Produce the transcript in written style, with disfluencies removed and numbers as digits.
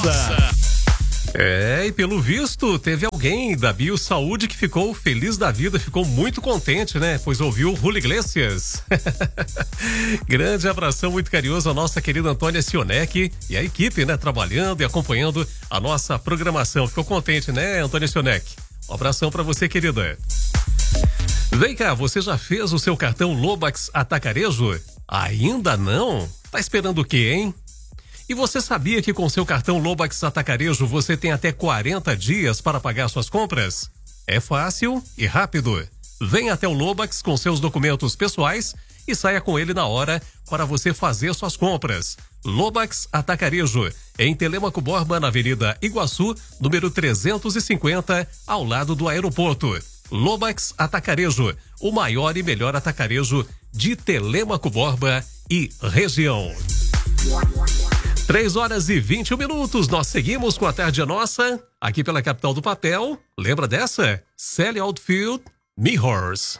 E pelo visto, teve alguém da Biosaúde que ficou feliz da vida, ficou muito contente, né? Pois ouviu o Julio Iglesias. Grande abração muito carinhoso à nossa querida Antônia Sionek e a equipe, né? Trabalhando e acompanhando a nossa programação. Ficou contente, né, Antônia Sionek? Um abração pra você, querida. Vem cá, você já fez o seu cartão Lobax Atacarejo? Ainda não? Tá esperando o quê, hein? E você sabia que com seu cartão Lobax Atacarejo você tem até 40 dias para pagar suas compras? É fácil e rápido. Venha até o Lobax com seus documentos pessoais e saia com ele na hora para você fazer suas compras. Lobax Atacarejo, em Telêmaco Borba, na Avenida Iguaçu, número 350, ao lado do aeroporto. Lobax Atacarejo, o maior e melhor atacarejo de Telêmaco Borba e região. 3h21, nós seguimos com a Tarde é Nossa, aqui pela capital do papel. Lembra dessa? Sally Outfield, Mirrors.